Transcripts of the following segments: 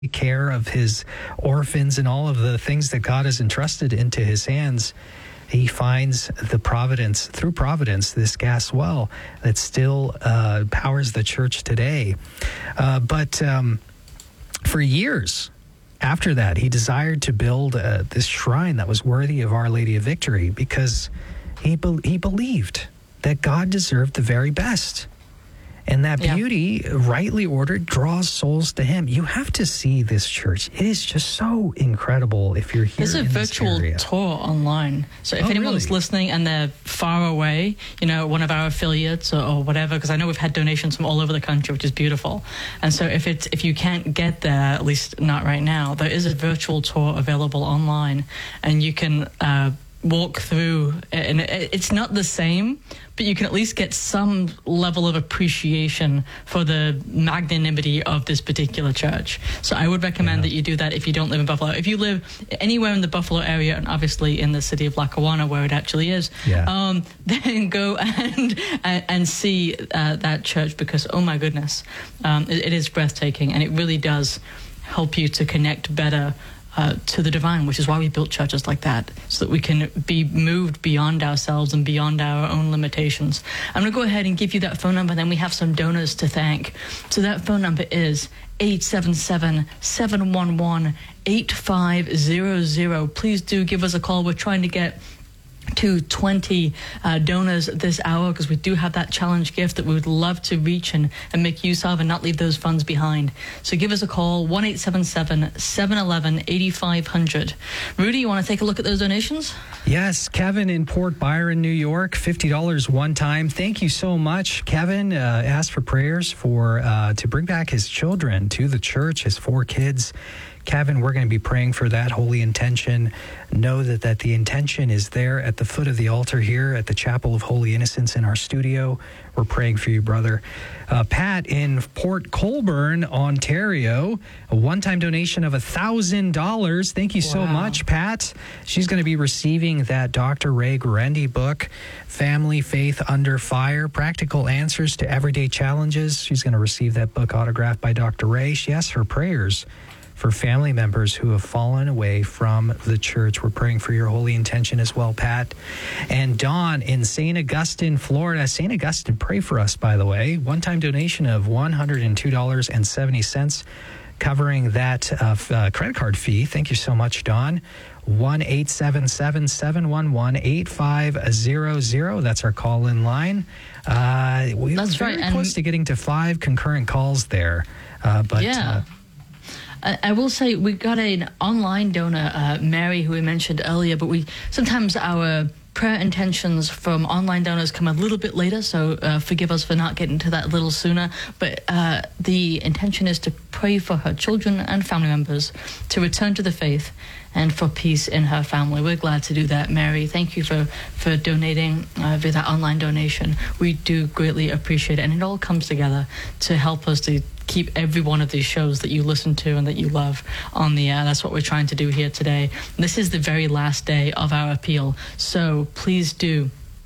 care of his orphans and all of the things that God has entrusted into his hands, he finds through providence, this gas well that still powers the church today. But for years after that, he desired to build this shrine that was worthy of Our Lady of Victory, because he believed that God deserved the very best. And that beauty, rightly ordered, draws souls to him. You have to see this church. It is just so incredible if you're here. There's a virtual tour online. So if anyone's listening and they're far away, one of our affiliates or whatever, because I know we've had donations from all over the country, which is beautiful. And so if you can't get there, at least not right now, there is a virtual tour available online, and you can walk through, and it's not the same, but you can at least get some level of appreciation for the magnanimity of this particular church. So I would recommend that you do that if you don't live in Buffalo. If you live anywhere in the Buffalo area, and obviously in the city of Lackawanna, where it actually is, then go and see that church, because, oh my goodness, it is breathtaking, and it really does help you to connect better to the divine, which is why we built churches like that, so that we can be moved beyond ourselves and beyond our own limitations. I'm going to go ahead and give you that phone number, then we have some donors to thank. So that phone number is 877-711-8500. Please do give us a call. We're trying to get to 20 donors this hour, because we do have that challenge gift that we would love to reach and make use of and not leave those funds behind. So give us a call, 1-877-711-8500. Rudy, you want to take a look at those donations? Yes, Kevin in Port Byron, New York, $50 one time. Thank you so much. Kevin asked for prayers to bring back his children to the church, his 4 kids. Kevin, we're going to be praying for that holy intention. Know that the intention is there at the foot of the altar here at the Chapel of Holy Innocents in our studio. We're praying for you, brother. Pat in Port Colborne, Ontario, a one-time donation of $1,000. Thank you so much, Pat. She's going to be receiving that Dr. Ray Guarendi book, Family Faith Under Fire, Practical Answers to Everyday Challenges. She's going to receive that book autographed by Dr. Ray. She asks for prayers for family members who have fallen away from the church. We're praying for your holy intention as well, Pat. And Dawn in St. Augustine, Florida. St. Augustine, pray for us, by the way. One-time donation of $102.70, covering that credit card fee. Thank you so much, Dawn. 1-877-711-8500. That's our call-in line. We're very close to getting to 5 concurrent calls there. I will say we got an online donor, Mary, who we mentioned earlier, but sometimes our prayer intentions from online donors come a little bit later, so forgive us for not getting to that a little sooner. But the intention is to pray for her children and family members to return to the faith and for peace in her family. We're glad to do that, Mary. Thank you for donating via that online donation. We do greatly appreciate it, and it all comes together to help us to keep every one of these shows that you listen to and that you love on the air. That's what we're trying to do here today. This is the very last day of our appeal, so please do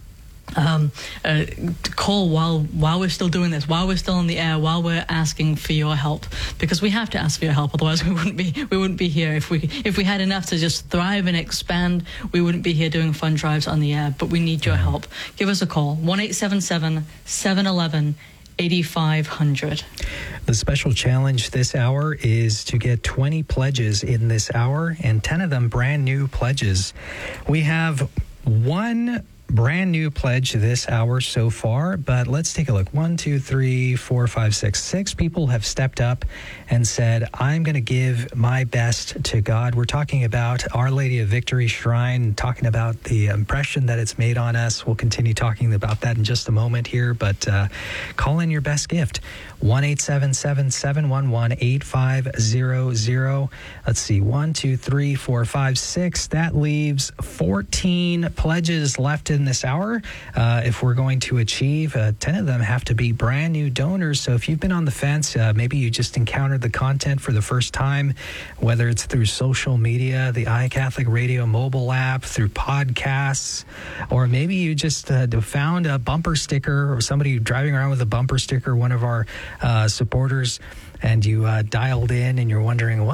call while we're still doing this, while we're still on the air, while we're asking for your help, because we have to ask for your help. Otherwise, we wouldn't be here. If we had enough to just thrive and expand, we wouldn't be here doing fund drives on the air. But we need your help. Give us a call, 1-877-711-8500. The special challenge this hour is to get 20 pledges in this hour, and 10 of them brand new pledges. We have one brand new pledge this hour so far, but let's take a look. 1, 2, 3, 4, 5, 6. 6 people have stepped up and said, I'm going to give my best to God. We're talking about Our Lady of Victory Shrine, talking about the impression that it's made on us. We'll continue talking about that in just a moment here, but call in your best gift. 1-877-711-8500. Let's see, 1, 2, 3, 4, 5, 6. That leaves 14 pledges left in in this hour. If we're going to achieve, 10 of them have to be brand new donors. So if you've been on the fence, maybe you just encountered the content for the first time, whether it's through social media, the iCatholic Radio mobile app, through podcasts, or maybe you just found a bumper sticker or somebody driving around with a bumper sticker, one of our supporters, and you dialed in and you're wondering,